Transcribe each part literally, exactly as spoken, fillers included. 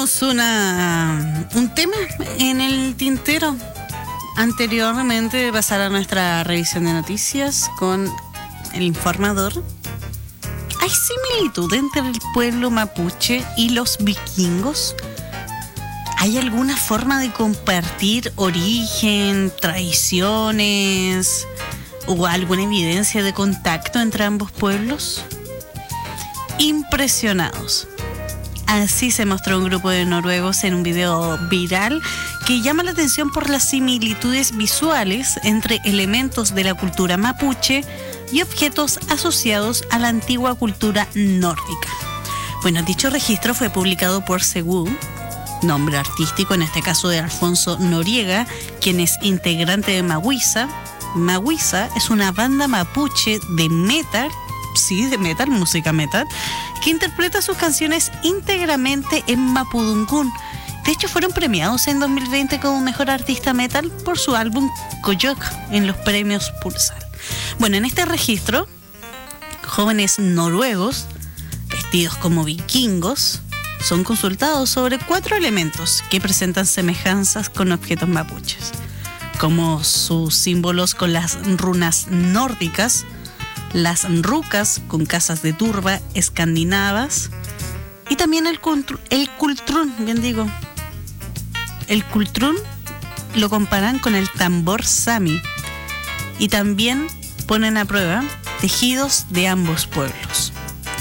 Tenemos una un tema en el tintero. Anteriormente de pasar a nuestra revisión de noticias con el informador, ¿hay similitud entre el pueblo mapuche y los vikingos? ¿Hay alguna forma de compartir origen, tradiciones o alguna evidencia de contacto entre ambos pueblos? Impresionados. Así se mostró un grupo de noruegos en un video viral que llama la atención por las similitudes visuales entre elementos de la cultura mapuche y objetos asociados a la antigua cultura nórdica. Bueno, dicho registro fue publicado por Según, nombre artístico en este caso de Alfonso Noriega, quien es integrante de Maguisa. Maguisa es una banda mapuche de metal, sí, de metal, música metal, que interpreta sus canciones íntegramente en mapudungún. De hecho, fueron premiados en dos mil veinte como mejor artista metal por su álbum Koyok en los premios Pulsar. Bueno, en este registro, jóvenes noruegos, vestidos como vikingos, son consultados sobre cuatro elementos que presentan semejanzas con objetos mapuches, como sus símbolos con las runas nórdicas, las rucas con casas de turba escandinavas y también el, el cultrún, bien digo. El cultrún lo comparan con el tambor sami y también ponen a prueba tejidos de ambos pueblos.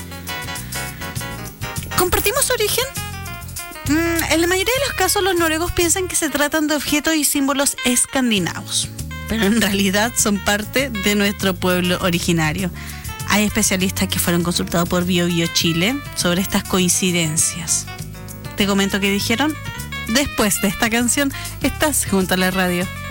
¿Compartimos origen? Mm, en la mayoría de los casos los noruegos piensan que se tratan de objetos y símbolos escandinavos, pero en realidad son parte de nuestro pueblo originario. Hay especialistas que fueron consultados por Bio Bio Chile sobre estas coincidencias. Te comento qué dijeron. Después de esta canción, estás junto a la radio.